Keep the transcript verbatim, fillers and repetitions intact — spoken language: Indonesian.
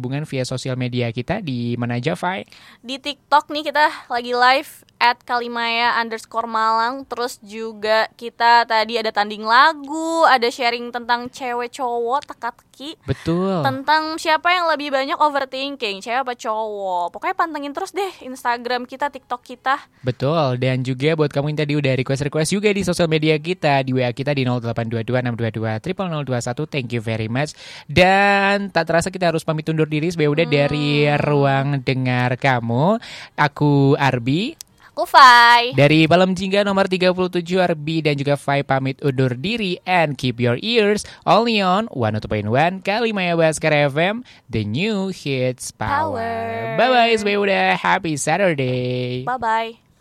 bergabungan via sosial media kita di mana aja, Fai? Di TikTok nih kita lagi live at Kalimaya underscore Malang. Terus juga kita tadi ada tanding lagu, ada sharing tentang cewek cowok teka-teki. Betul. Tentang siapa yang lebih banyak overthinking, cewek apa cowok. Pokoknya pantengin terus deh Instagram kita, TikTok kita. Betul, dan juga buat kamu yang tadi udah request-request juga di sosial media kita, di W A kita di nol delapan dua dua enam dua dua nol nol nol dua satu. Thank you very much. Dan tak terasa kita harus pamit undur diri sebagai udah hmm. dari ruang dengar kamu. Aku Arbi, aku Fai. Dari Palem Jingga nomor tiga puluh tujuh, Arbi dan juga Fai pamit undur diri. And keep your ears only on one oh two point one Kalimaya Baskara F M, the new hits power. Power. Bye-bye sebagai udah happy Saturday. Bye-bye.